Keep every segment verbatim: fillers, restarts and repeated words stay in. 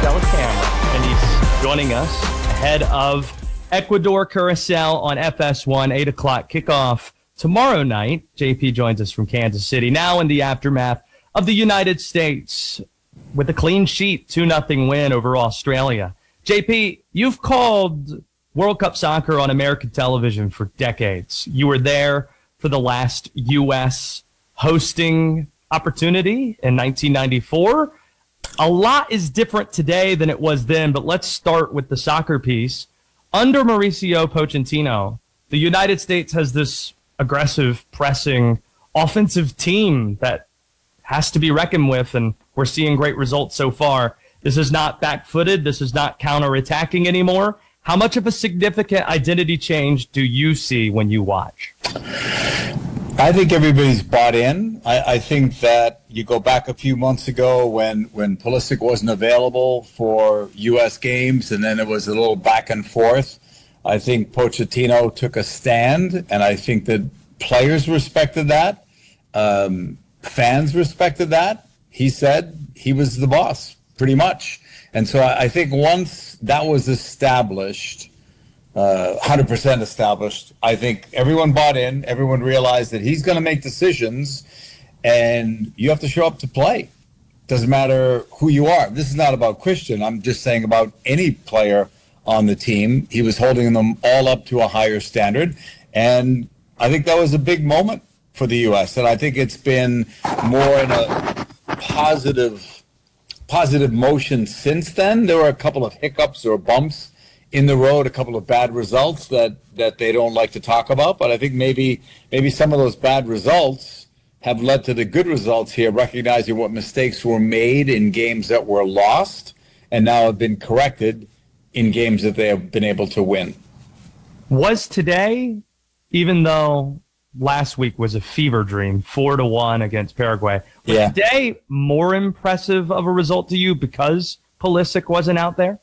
Della Camera, and he's joining us ahead of Ecuador Curacao on F S one, eight o'clock kickoff tomorrow night. J P joins us from Kansas City, now in the aftermath of the United States with a clean sheet, two nothing win over Australia. J P, you've called World Cup soccer on American television for decades. You were there for the last U S hosting opportunity in nineteen ninety-four. A lot is different today than it was then, but let's start with the soccer piece. Under Mauricio Pochettino, the United States has this aggressive, pressing, offensive team that has to be reckoned with, and we're seeing great results so far. This is not back-footed. This is not counter-attacking anymore. How much of a significant identity change do you see when you watch? I think everybody's bought in. I, I think that you go back a few months ago when, when Pulisic wasn't available for U S games, and then it was a little back and forth. I think Pochettino took a stand, and I think that players respected that. Um, fans respected that. He said he was the boss, pretty much. And so I, I think once that was established, Uh, one hundred percent established, I think everyone bought in. Everyone realized that he's going to make decisions, and you have to show up to play. Doesn't matter who you are. This is not about Christian. I'm just saying about any player on the team. He was holding them all up to a higher standard, and I think that was a big moment for the U S. And I think it's been more in a positive, positive motion since then. There were a couple of hiccups or bumps in the road, a couple of bad results that, that they don't like to talk about. But I think maybe maybe some of those bad results have led to the good results here, recognizing what mistakes were made in games that were lost and now have been corrected in games that they have been able to win. Was today, even though last week was a fever dream, four to one against Paraguay, was yeah. today more impressive of a result to you because Pulisic wasn't out there?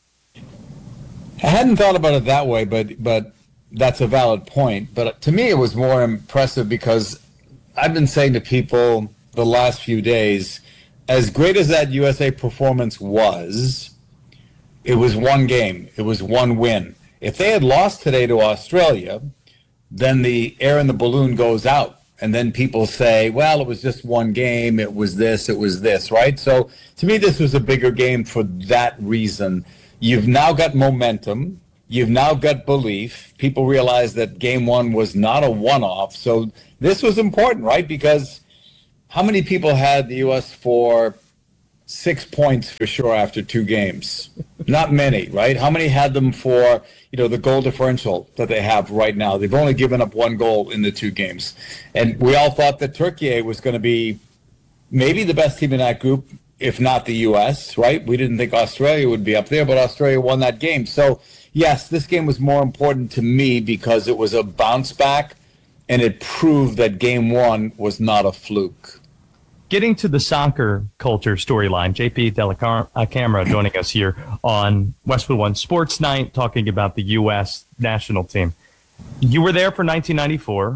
I hadn't thought about it that way, but but that's a valid point. But to me, it was more impressive because I've been saying to people the last few days, as great as that U S A performance was, it was one game. It was one win. If they had lost today to Australia, then the air in the balloon goes out. And then people say, well, it was just one game. It was this, it was this, right? So to me, this was a bigger game for that reason. You've now got momentum. You've now got belief. People realize that game one was not a one-off. So this was important, right? Because how many people had the U S for six points for sure after two games? Not many, right? How many had them for, you know, the goal differential that they have right now? They've only given up one goal in the two games. And we all thought that Turkey was going to be maybe the best team in that group, if not the U S, right? We didn't think Australia would be up there, but Australia won that game. So, yes, this game was more important to me because it was a bounce back, and it proved that game one was not a fluke. Getting to the soccer culture storyline, J P Della Camera joining us here on Westwood One Sports Night, talking about the U S national team. You were there for nineteen ninety-four.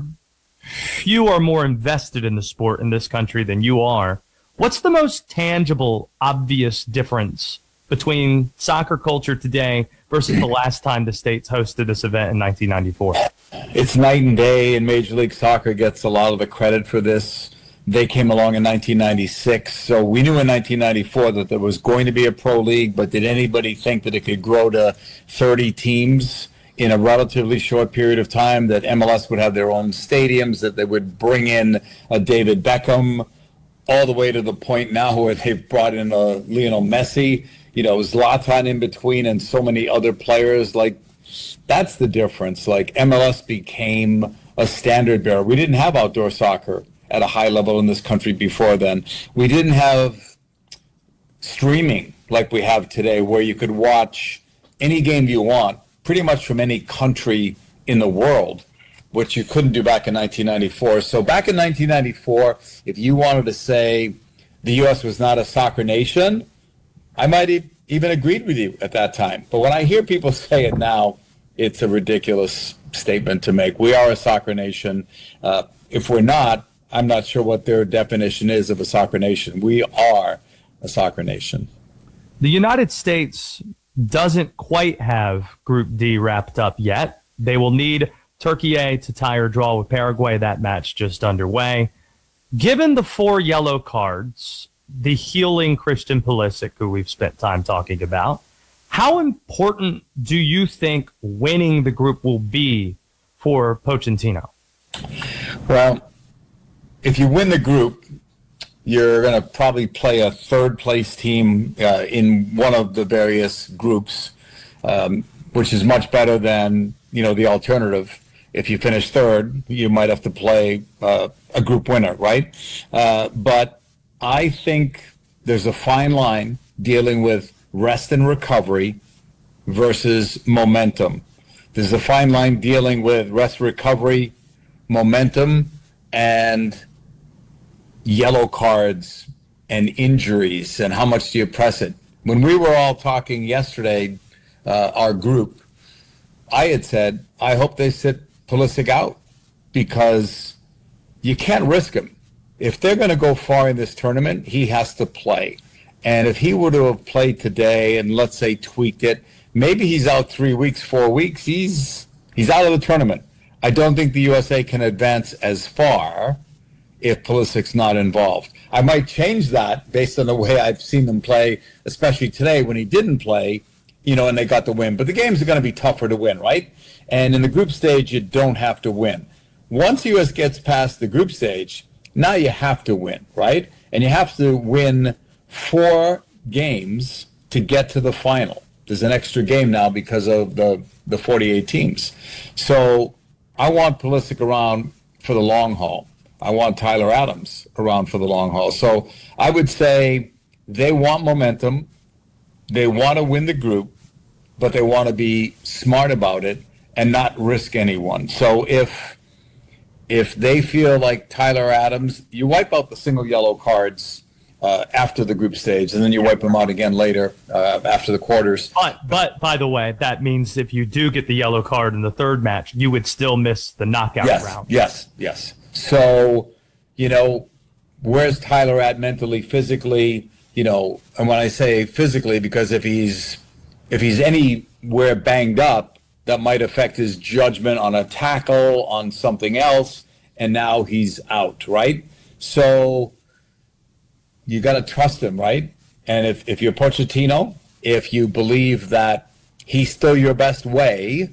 Few are more invested in the sport in this country than you are. What's the most tangible, obvious difference between soccer culture today versus the last time the States hosted this event in nineteen ninety-four? It's night and day, and Major League Soccer gets a lot of the credit for this. They came along in nineteen ninety-six, so we knew in nineteen ninety-four that there was going to be a pro league, but did anybody think that it could grow to thirty teams in a relatively short period of time, that M L S would have their own stadiums, that they would bring in a David Beckham, all the way to the point now where they've brought in a Lionel Messi, you know, Zlatan in between, and so many other players. Like, that's the difference. Like, M L S became a standard bearer. We didn't have outdoor soccer at a high level in this country before then. We didn't have streaming like we have today, where you could watch any game you want, pretty much from any country in the world, which you couldn't do back in nineteen ninety-four. So back in nineteen ninety-four, if you wanted to say the U S was not a soccer nation, I might have even agreed with you at that time. But when I hear people say it now, it's a ridiculous statement to make. We are a soccer nation. Uh, if we're not, I'm not sure what their definition is of a soccer nation. We are a soccer nation. The United States doesn't quite have Group D wrapped up yet. They will need Turkey A to tie or draw with Paraguay. That match just underway. Given the four yellow cards, the healing Christian Pulisic, who we've spent time talking about, how important do you think winning the group will be for Pochettino? Well, if you win the group, you're going to probably play a third-place team uh, in one of the various groups, um, which is much better than, you know, the alternative. If you finish third, you might have to play uh, a group winner, right? Uh, but I think there's a fine line dealing with rest and recovery versus momentum. There's a fine line dealing with rest, recovery, momentum, and yellow cards and injuries, and how much do you press it? When we were all talking yesterday, uh, our group, I had said, I hope they sit Pulisic out, because you can't risk him. If they're going to go far in this tournament, he has to play. And if he were to have played today and, let's say, tweaked it, maybe he's out three weeks, four weeks, he's he's out of the tournament. I don't think the U S A can advance as far if Pulisic's not involved. I might change that based on the way I've seen them play, especially today when he didn't play, you know, and they got the win. But the games are going to be tougher to win, right? And in the group stage, you don't have to win. Once the U S gets past the group stage, now you have to win, right? And you have to win four games to get to the final. There's an extra game now because of the, the forty-eight teams. So I want Pulisic around for the long haul. I want Tyler Adams around for the long haul. So I would say they want momentum. They want to win the group, but they want to be smart about it and not risk anyone. So if if they feel like Tyler Adams, you wipe out the single yellow cards uh, after the group stage, and then you wipe them out again later uh, after the quarters. But, but, by the way, that means if you do get the yellow card in the third match, you would still miss the knockout yes, round. Yes, yes. So, you know, where's Tyler at mentally, physically? You know, and when I say physically, because if he's if he's anywhere banged up, that might affect his judgment on a tackle, on something else, and now he's out, right? So you got to trust him, right? And if, if you're Pochettino, if you believe that he's still your best way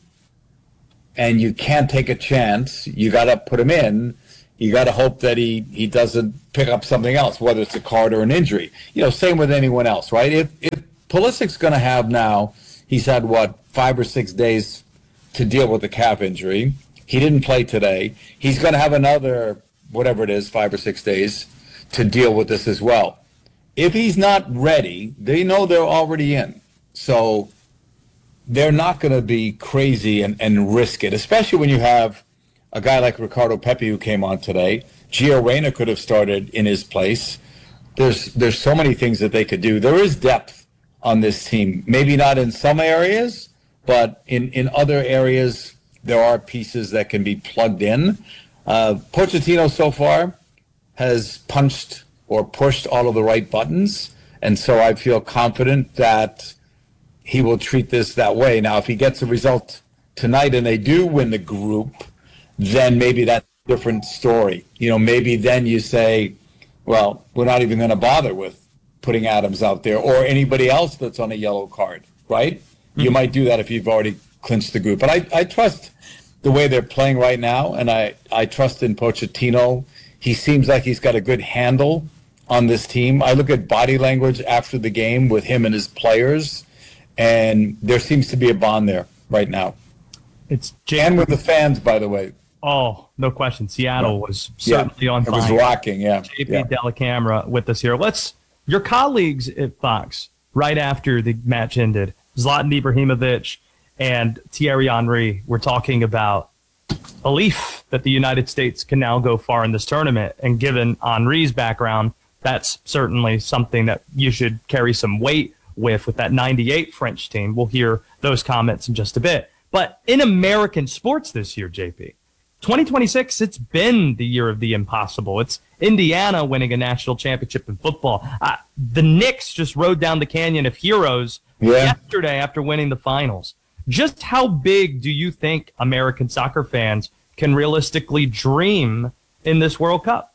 and you can't take a chance, you got to put him in. You got to hope that he, he doesn't pick up something else, whether it's a card or an injury. You know, same with anyone else, right? If, if Pulisic's going to have now, he's had, what, five or six days to deal with the calf injury. He didn't play today. He's going to have another, whatever it is, five or six days to deal with this as well. If he's not ready, they know they're already in. So they're not going to be crazy and, and risk it, especially when you have a guy like Ricardo Pepi who came on today. Gio Reyna could have started in his place. There's there's so many things that they could do. There is depth on this team. Maybe not in some areas, but in, in other areas, there are pieces that can be plugged in. Uh, Pochettino so far has punched or pushed all of the right buttons, and so I feel confident that he will treat this that way. Now, if he gets a result tonight and they do win the group, then maybe that's a different story. You know, maybe then you say, well, we're not even going to bother with putting Adams out there or anybody else that's on a yellow card, right? You might do that if you've already clinched the group. But I, I trust the way they're playing right now, and I, I trust in Pochettino. He seems like he's got a good handle on this team. I look at body language after the game with him and his players, and there seems to be a bond there right now. It's J- and with the fans, by the way. Oh, no question. Seattle was certainly yeah, on fire. It was rocking, yeah. J P yeah. Dellacamera with us here. Let's your colleagues at Fox, right after the match ended, Zlatan Ibrahimovic and Thierry Henry were talking about belief that the United States can now go far in this tournament. And given Henry's background, that's certainly something that you should carry some weight with, with that ninety-eight French team. We'll hear those comments in just a bit. But in American sports this year, J P, twenty twenty-six, it's been the year of the impossible. It's Indiana winning a national championship in football. Uh, the Knicks just rode down the Canyon of Heroes yeah. yesterday after winning the finals. Just how big do you think American soccer fans can realistically dream in this World Cup?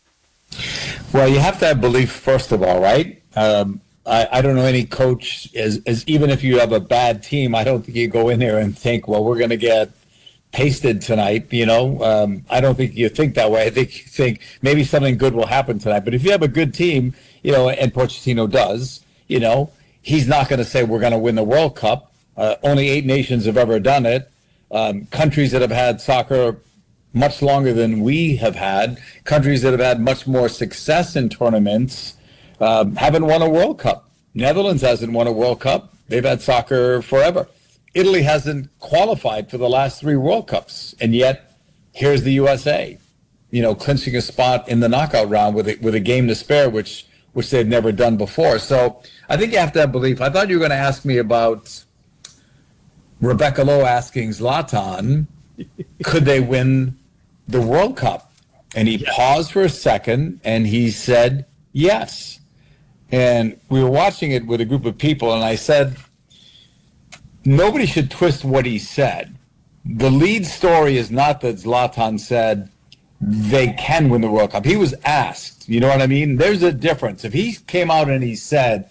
Well, you have to have belief, first of all, right? Um, I, I don't know any coach, as, as even if you have a bad team, I don't think you go in there and think, well, we're going to get pasted tonight. You know, um, I don't think you think that way. I think you think maybe something good will happen tonight. But if you have a good team, you know, and Pochettino does, you know, he's not going to say we're going to win the World Cup. Uh, only eight nations have ever done it. Um, countries that have had soccer much longer than we have had, countries that have had much more success in tournaments, um, haven't won a World Cup. Netherlands hasn't won a World Cup. They've had soccer forever. Italy hasn't qualified for the last three World Cups, and yet here's the U S A, you know, clinching a spot in the knockout round with a, with a game to spare, which which they've never done before. So I think you have to have belief. I thought you were going to ask me about Rebecca Lowe asking Zlatan, could they win the World Cup? And he paused for a second, and he said yes. And we were watching it with a group of people, and I said, nobody should twist what he said. The lead story is not that Zlatan said they can win the World Cup. He was asked, you know what I mean? There's a difference. If he came out and he said,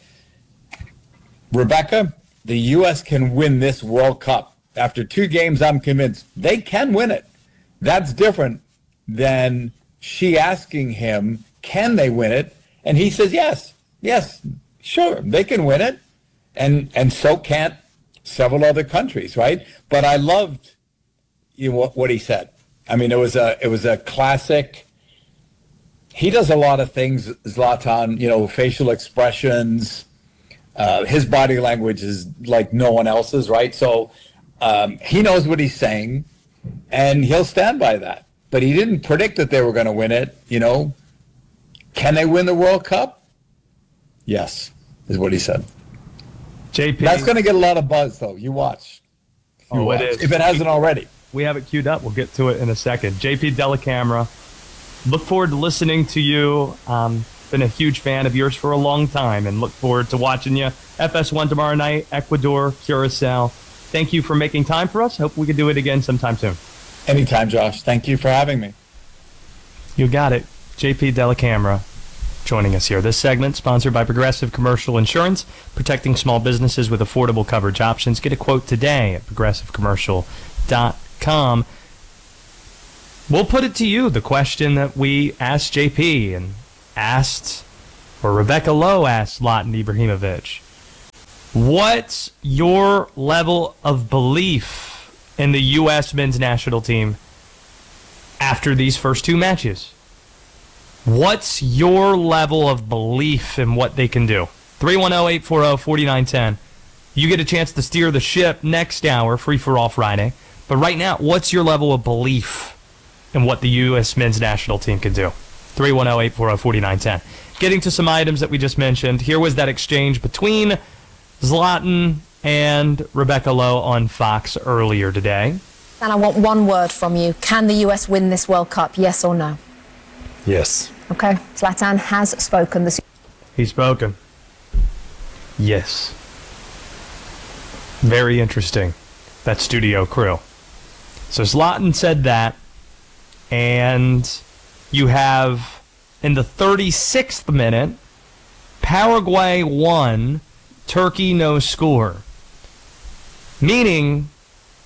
Rebecca, the U S can win this World Cup. After two games, I'm convinced they can win it. That's different than she asking him, can they win it? And he says, yes, yes, sure, they can win it. And and so can't several other countries, right? But I loved you know, what, what he said. I mean, it was a it was a classic. He does a lot of things, Zlatan, you know, facial expressions. Uh, his body language is like no one else's, right? So um, he knows what he's saying, and he'll stand by that. But he didn't predict that they were going to win it, you know. Can they win the World Cup? Yes, is what he said. J P. That's going to get a lot of buzz, though. You watch. You oh, watch. it is. If it hasn't already. We have it queued up. We'll get to it in a second. J P Dellacamera, look forward to listening to you. Um, been a huge fan of yours for a long time, and look forward to watching you. F S one tomorrow night, Ecuador, Curacao. Thank you for making time for us. Hope we can do it again sometime soon. Anytime, Josh. Thank you for having me. You got it. J P Dellacamera joining us here. This segment sponsored by Progressive Commercial Insurance, protecting small businesses with affordable coverage options. Get a quote today at progressive commercial dot com. We'll put it to you, the question that we asked J P and asked, or Rebecca Lowe asked Zlatan Ibrahimovic. What's your level of belief in the U S men's national team after these first two matches? What's your level of belief in what they can do? three one zero, eight four zero, four nine one zero. You get a chance to steer the ship next hour, Free for All Friday. But right now, what's your level of belief in what the U S men's national team can do? three one zero, eight four zero, four nine one zero. Getting to some items that we just mentioned, here was that exchange between Zlatan and Rebecca Lowe on Fox earlier today. And I want one word from you. Can the U S win this World Cup, yes or no? Yes. Okay, Zlatan has spoken. This. He's spoken. Yes. Very interesting, that studio crew. So Zlatan said that, and you have, in the thirty-sixth minute, Paraguay won, Turkey no score. Meaning,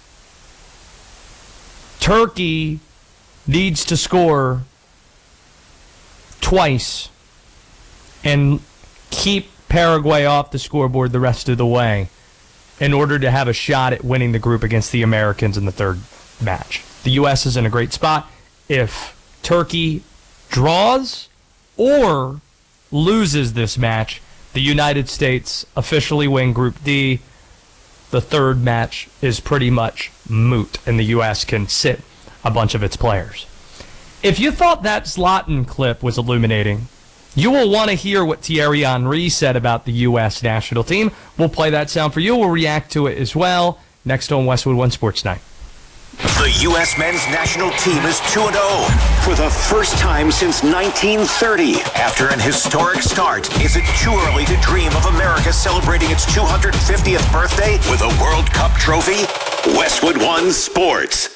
Turkey needs to score twice and keep Paraguay off the scoreboard the rest of the way in order to have a shot at winning the group against the Americans in the third match. The U S is in a great spot. If Turkey draws or loses this match, the United States officially win Group D. The third match is pretty much moot, and the U S can sit a bunch of its players. If you thought that Zlatan clip was illuminating, you will want to hear what Thierry Henry said about the U S national team. We'll play that sound for you. We'll react to it as well next on Westwood One Sports Night. The U S men's national team is two and oh for the first time since nineteen thirty. After an historic start, is it too early to dream of America celebrating its two hundred fiftieth birthday with a World Cup trophy? Westwood One Sports.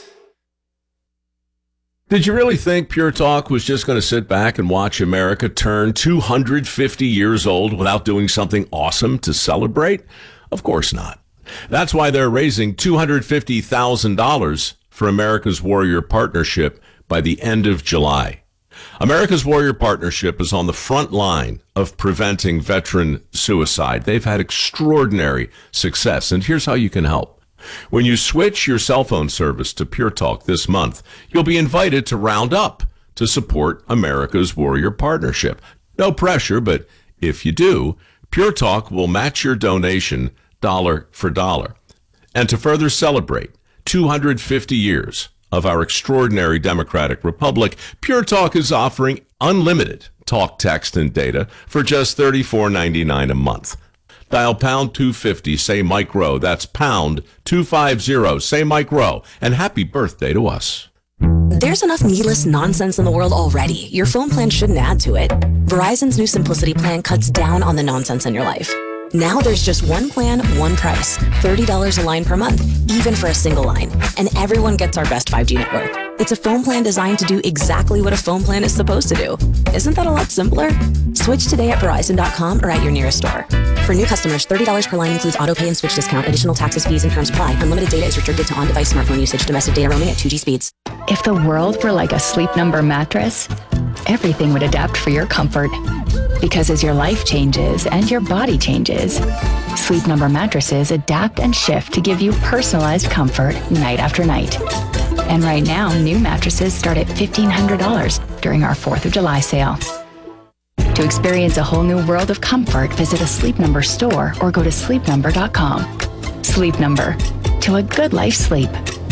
Did you really think Pure Talk was just going to sit back and watch America turn two hundred fifty years old without doing something awesome to celebrate? Of course not. That's why they're raising two hundred fifty thousand dollars for America's Warrior Partnership by the end of July. America's Warrior Partnership is on the front line of preventing veteran suicide. They've had extraordinary success, and here's how you can help. When you switch your cell phone service to Pure Talk this month, you'll be invited to round up to support America's Warrior Partnership. No pressure, but if you do, Pure Talk will match your donation dollar for dollar. And to further celebrate two hundred fifty years of our extraordinary democratic republic, Pure Talk is offering unlimited talk, text, and data for just thirty-four ninety-nine a month. Dial pound two fifty, say Mike Rowe. That's pound two fifty, say Mike Rowe. And happy birthday to us. There's enough needless nonsense in the world already. Your phone plan shouldn't add to it. Verizon's new Simplicity plan cuts down on the nonsense in your life. Now there's just one plan, one price, thirty dollars a line per month, even for a single line. And everyone gets our best five G network. It's a phone plan designed to do exactly what a phone plan is supposed to do. Isn't that a lot simpler? Switch today at Verizon dot com or at your nearest store. For new customers, thirty dollars per line includes auto pay and switch discount. Additional taxes, fees, and terms apply. Unlimited data is restricted to on-device smartphone usage. Domestic data roaming at two G speeds. If the world were like a Sleep Number mattress, everything would adapt for your comfort. Because as your life changes and your body changes, Sleep Number mattresses adapt and shift to give you personalized comfort night after night. And right now, new mattresses start at fifteen hundred dollars during our fourth of July sale. To experience a whole new world of comfort, visit a Sleep Number store or go to sleep number dot com. Sleep Number. To a good life sleep.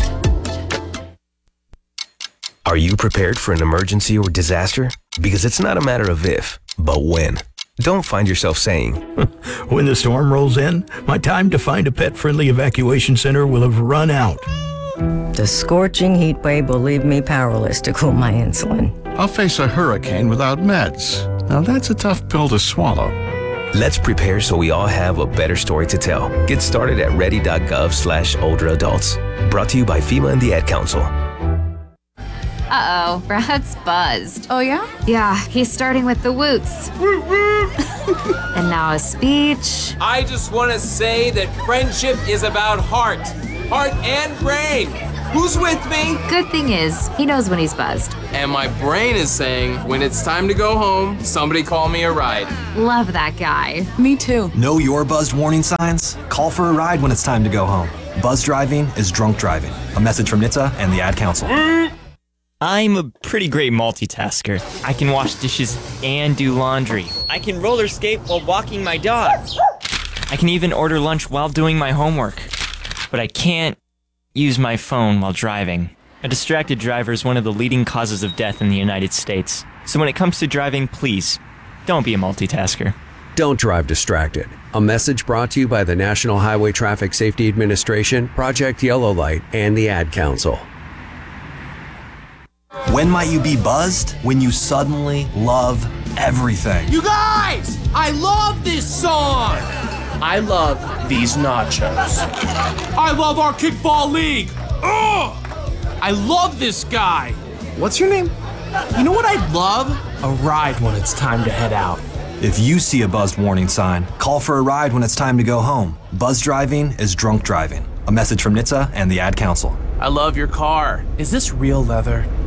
Are you prepared for an emergency or disaster? Because it's not a matter of if, but when. Don't find yourself saying, when the storm rolls in, my time to find a pet-friendly evacuation center will have run out. The scorching heat wave will leave me powerless to cool my insulin. I'll face a hurricane without meds. Now that's a tough pill to swallow. Let's prepare so we all have a better story to tell. Get started at ready.gov slash older adults. Brought to you by FEMA and the Ad Council. Uh-oh, Brad's buzzed. Oh, yeah? Yeah, he's starting with the woots. And now a speech. I just want to say that friendship is about heart. Heart and brain. Who's with me? Good thing is, he knows when he's buzzed. And my brain is saying, when it's time to go home, somebody call me a ride. Love that guy. Me too. Know your buzzed warning signs? Call for a ride when it's time to go home. Buzz driving is drunk driving. A message from N H T S A and the Ad Council. I'm a pretty great multitasker. I can wash dishes and do laundry. I can roller skate while walking my dog. I can even order lunch while doing my homework. But I can't use my phone while driving. A distracted driver is one of the leading causes of death in the United States. So when it comes to driving, please, don't be a multitasker. Don't drive distracted. A message brought to you by the National Highway Traffic Safety Administration, Project Yellow Light, and the Ad Council. When might you be buzzed? When you suddenly love everything. You guys, I love this song. I love these nachos. I love our kickball league. Ugh! I love this guy. What's your name? You know what I'd love? A ride when it's time to head out. If you see a buzzed warning sign, call for a ride when it's time to go home. Buzz driving is drunk driving. A message from N H T S A and the Ad Council. I love your car. Is this real leather?